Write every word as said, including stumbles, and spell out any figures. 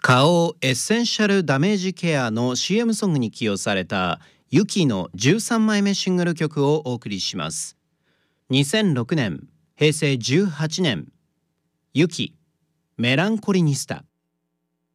顔エッセンシャルダメージケアの シーエム ソングに起用されたユキのじゅうさんまいめシングル曲をお送りします。にせんろくねん、へいせいじゅうはちねん、ユキ、メランコリニスタ。